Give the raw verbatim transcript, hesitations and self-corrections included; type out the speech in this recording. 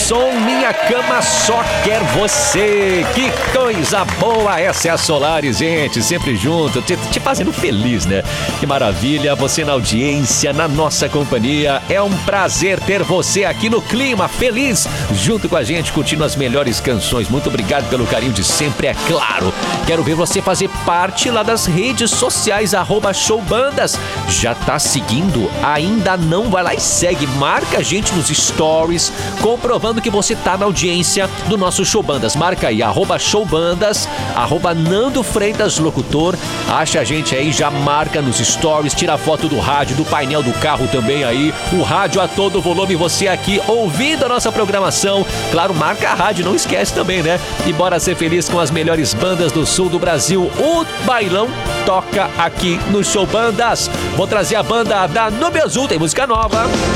som, minha cama só quer você. Que coisa boa, essa é a Solaris, gente, sempre junto, te, te fazendo feliz, né? Que maravilha, você na audiência, na nossa companhia. É um prazer ter você aqui no clima, feliz, junto com a gente, curtindo as melhores canções. Muito obrigado pelo carinho de sempre, é claro. Quero ver você fazer parte lá das redes sociais, arroba Showbandas. Já tá seguindo? Ainda não? Vai lá e segue, marca a gente nos stories, comprovando que você tá na audiência do nosso Showbandas. Marca aí, arroba Showbandas, arroba Nando Freitas Locutor. Acha a gente aí, já marca nos stories, tira a foto do rádio, do painel do carro também aí, o rádio a todo volume, você aqui ouvindo a nossa programação. Claro, marca a rádio, não esquece também, né? E bora ser feliz com as melhores bandas do sul do Brasil. O bailão toca aqui no Showbandas. Vou trazer a banda da Nube Azul, tem música nova.